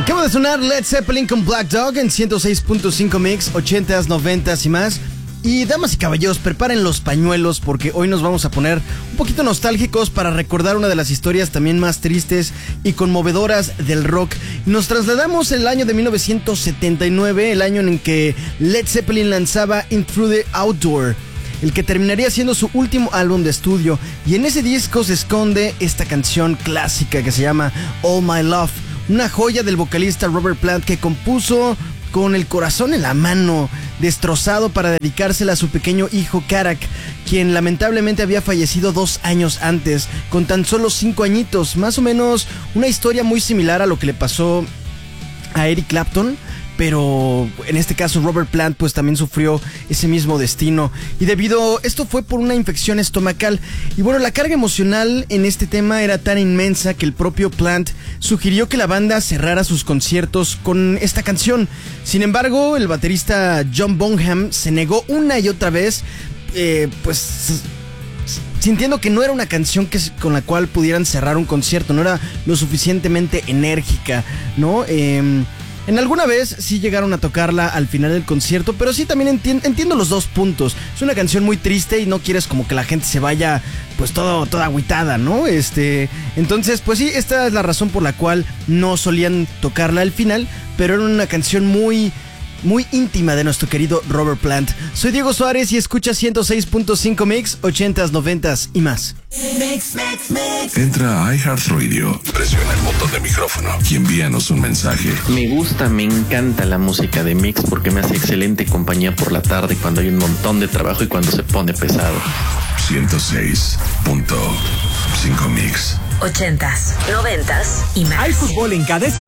Acaba de sonar Led Zeppelin con Black Dog en 106.5 Mix, 80s, 90s y más. Y damas y caballeros, preparen los pañuelos porque hoy nos vamos a poner un poquito nostálgicos para recordar una de las historias también más tristes y conmovedoras del rock. Nos trasladamos al año de 1979, el año en que Led Zeppelin lanzaba Into the Outdoor, el que terminaría siendo su último álbum de estudio. Y en ese disco se esconde esta canción clásica que se llama All My Love, una joya del vocalista Robert Plant que compuso con el corazón en la mano, destrozado para dedicársela a su pequeño hijo Karak, quien lamentablemente había fallecido 2 años antes, con tan solo 5 añitos. Más o menos una historia muy similar a lo que le pasó a Eric Clapton, pero en este caso Robert Plant pues también sufrió ese mismo destino, y esto fue por una infección estomacal. Y bueno, la carga emocional en este tema era tan inmensa que el propio Plant sugirió que la banda cerrara sus conciertos con esta canción. Sin embargo, el baterista John Bonham se negó una y otra vez, pues sintiendo que no era una canción con la cual pudieran cerrar un concierto, no era lo suficientemente enérgica, ¿no? En alguna vez sí llegaron a tocarla al final del concierto, pero sí también entiendo los dos puntos. Es una canción muy triste y no quieres como que la gente se vaya pues toda agüitada, ¿no? Entonces, pues sí, esta es la razón por la cual no solían tocarla al final, pero era una canción muy íntima de nuestro querido Robert Plant. Soy Diego Suárez y escucha 106.5 Mix, 80s, 90s y más. Entra a iHeartRadio, presiona el botón de micrófono y envíanos un mensaje. Me encanta la música de Mix porque me hace excelente compañía por la tarde cuando hay un montón de trabajo y cuando se pone pesado. 106.5 Mix. 80s, 90s y más. Hay fútbol en cada